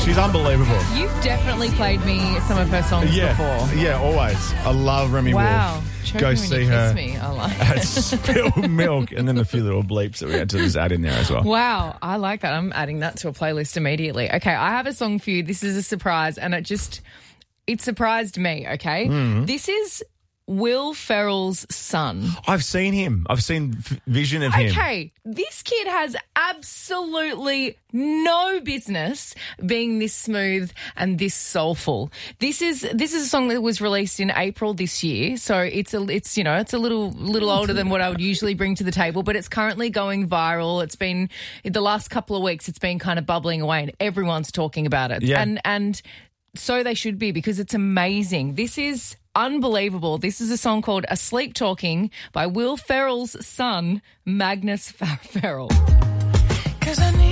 She's unbelievable. You've definitely played me some of her songs before. Yeah, always. I love Remy Wow. Wolf. Choke Go me when see you her kiss me. I like at it. Spilled Milk, and then a few little bleeps that we had to just add in there as well. Wow, I like that. I'm adding that to a playlist immediately. Okay, I have a song for you. This is a surprise, and it surprised me, okay? This is Will Ferrell's son. I've seen him. I've seen vision of him. Okay, this kid has absolutely no business being this smooth and this soulful. This is a song that was released in April this year, so it's a little older than what I would usually bring to the table, but it's currently going viral. It's been in the last couple of weeks. It's been kind of bubbling away, and everyone's talking about it. Yeah. And so they should be, because it's amazing. This is unbelievable. This is a song called Asleep Talking by Will Ferrell's son, Magnus Ferrell. 'Cause I need